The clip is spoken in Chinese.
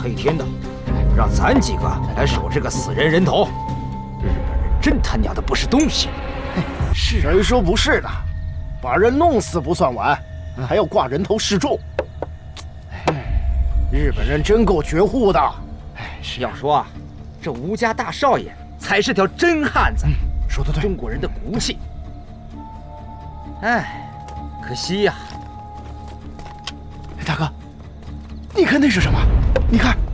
黑天的，让咱几个来守这个死人人头。日本人真他娘的不是东西！ 是谁说不是的？把人弄死不算完，还要挂人头示众。日本人真够绝户的。 要说啊，这吴家大少爷才是条真汉子。 说得对， 中国人的骨气。哎，可惜呀。 大哥，你看那是什么？你看。